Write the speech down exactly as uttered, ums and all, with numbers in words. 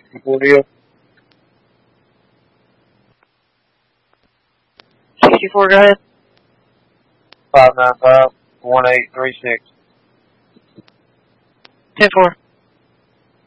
sixty-four deal. sixty-four, go ahead. five nine five, one eight three six. ten four.